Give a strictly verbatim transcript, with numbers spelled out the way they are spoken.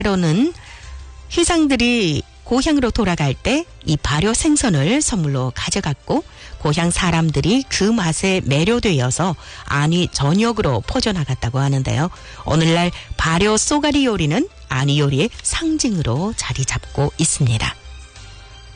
때로는 희상들이 고향으로 돌아갈 때 이 발효 생선을 선물로 가져갔고 고향 사람들이 그 맛에 매료되어서 안위 전역으로 퍼져나갔다고 하는데요. 오늘날 발효 쏘가리 요리는 안위 요리의 상징으로 자리 잡고 있습니다.